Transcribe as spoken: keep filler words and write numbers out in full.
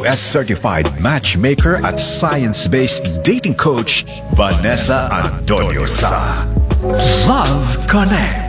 S certified matchmaker at science-based dating coach, Vanessa Antonio sa Love Connect.